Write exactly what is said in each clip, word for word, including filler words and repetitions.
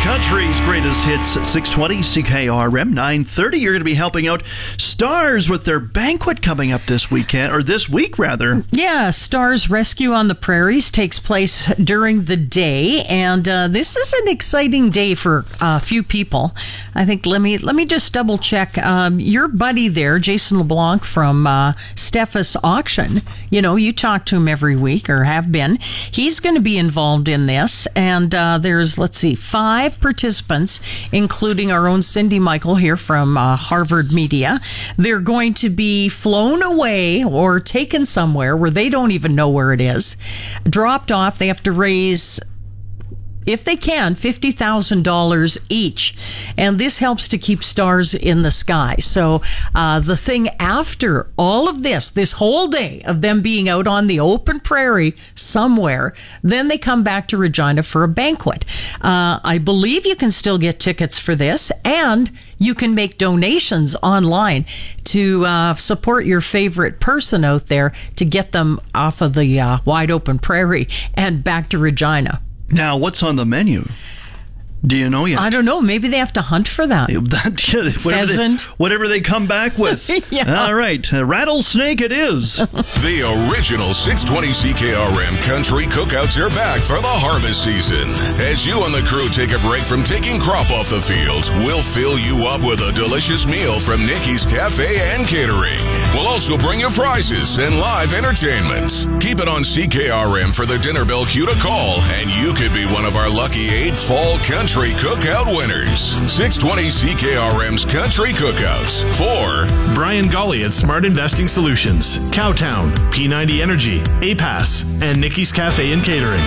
Country's greatest hits, six twenty C K R M, nine thirty. You're going to be helping out Stars with their banquet coming up this weekend, or this week rather. Yeah, Stars Rescue on the Prairies takes place during the day, and uh, this is an exciting day for a uh, few people. I think let me let me just double check. Um, your buddy there, Jason LeBlanc from uh, Steffes Auction. You know, you talk to him every week or have been. He's going to be involved in this, and uh, there's let's see, five participants, including our own Cindy Michael here from uh, Harvard Media. They're going to be flown away or taken somewhere where they don't even know where it is, dropped off. They have to raise, if they can, fifty thousand dollars each. And this helps to keep stars in the sky. So uh, the thing after all of this, this whole day of them being out on the open prairie somewhere, then they come back to Regina for a banquet. Uh, I believe you can still get tickets for this, and you can make donations online to uh, support your favorite person out there to get them off of the uh, wide open prairie and back to Regina. Now, what's on the menu? Do you know yet? I don't know. Maybe they have to hunt for that. that yeah, whatever, Pheasant. They, whatever they come back with. Yeah. All right. Uh, rattlesnake it is. The original six twenty C K R M Country Cookouts are back for the harvest season. As you and the crew take a break from taking crop off the field, we'll fill you up with a delicious meal from Nikki's Cafe and Catering. We'll also bring you prizes and live entertainment. Keep it on C K R M for the dinner bell cue to call, and you could be one of our lucky eight fall country Cookout winners. six twenty C K R M's Country Cookouts. For Brian Golly at Smart Investing Solutions, Cowtown, P ninety Energy, A P A S, and Nikki's Cafe and Catering.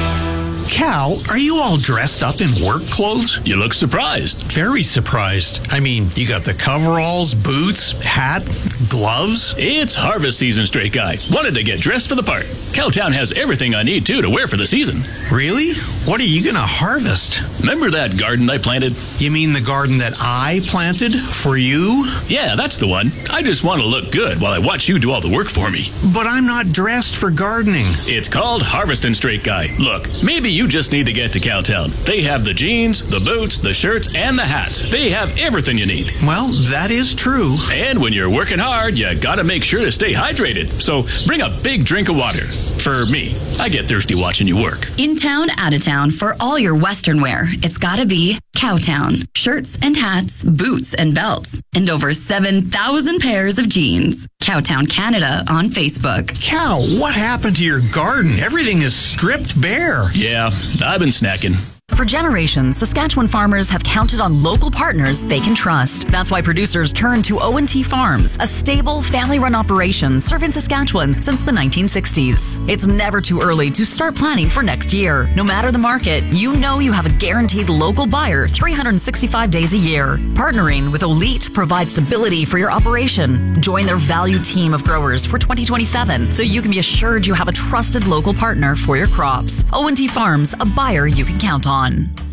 Cal, are you all dressed up in work clothes? You look surprised. Very surprised. I mean, you got the coveralls, boots, hat, gloves. It's harvest season, straight guy. Wanted to get dressed for the part. Cowtown has everything I need, too, to wear for the season. Really? What are you going to harvest? Remember that garden I planted? You mean the garden that I planted for you? Yeah, that's the one. I just want to look good while I watch you do all the work for me. But I'm not dressed for gardening. It's called harvesting, straight guy. Look, maybe you just need to get to Cowtown. They have the jeans, the boots, the shirts, and the hats. They have everything you need. Well, that is true. And when you're working hard, you gotta make sure to stay hydrated. So bring a big drink of water. For me, I get thirsty watching you work. In town, out of town, for all your Western wear, it's gotta be Cowtown. Shirts and hats, boots and belts, and over seven thousand pairs of jeans. Cowtown Canada on Facebook. Cal, what happened to your garden? Everything is stripped bare. Yeah, I've been snacking. For generations, Saskatchewan farmers have counted on local partners they can trust. That's why producers turn to O and T Farms, a stable, family-run operation serving Saskatchewan since the nineteen sixties. It's never too early to start planning for next year. No matter the market, you know you have a guaranteed local buyer three hundred sixty-five days a year. Partnering with Elite provides stability for your operation. Join their value team of growers for twenty twenty-seven so you can be assured you have a trusted local partner for your crops. O and T Farms, a buyer you can count on.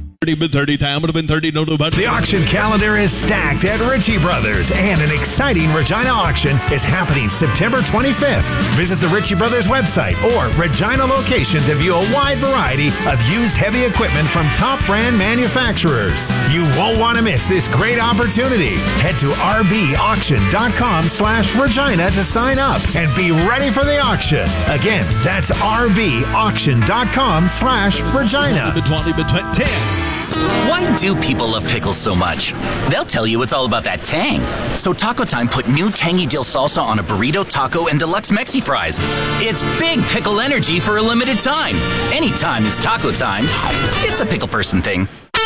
The auction calendar is stacked at Ritchie Brothers, and an exciting Regina auction is happening September twenty-fifth. Visit the Ritchie Brothers website or Regina location to view a wide variety of used heavy equipment from top brand manufacturers. You won't want to miss this great opportunity. Head to rbauction.com slash Regina to sign up and be ready for the auction. Again, that's rbauction.com slash Regina. Why do people love pickles so much? They'll tell you it's all about that tang. So Taco Time put new tangy dill salsa on a burrito, taco, and deluxe Mexi fries. It's big pickle energy for a limited time. Anytime is taco time. It's a pickle person thing.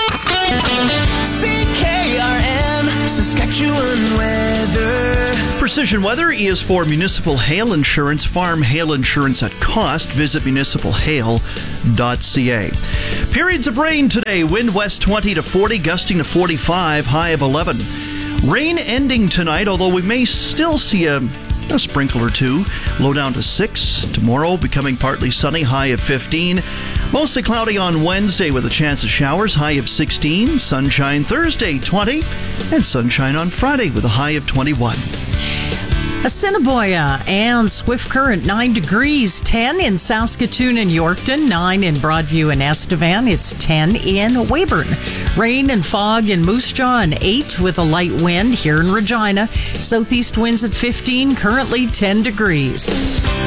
C K R M, Saskatchewan weather. Precision Weather is for municipal hail insurance. Farm hail insurance at cost. Visit municipal hail dot c a. Periods of rain today. Wind west twenty to forty, gusting to forty-five, high of eleven. Rain ending tonight, although we may still see a, a sprinkle or two. Low down to six. Tomorrow becoming partly sunny, high of fifteen. Mostly cloudy on Wednesday with a chance of showers, high of sixteen. Sunshine Thursday, twenty. And sunshine on Friday with a high of twenty-one. Assiniboia and Swift Current, nine degrees, ten in Saskatoon and Yorkton, nine in Broadview and Estevan, it's ten in Weyburn. Rain and fog in Moose Jaw, and eight with a light wind here in Regina. Southeast winds at fifteen, currently ten degrees.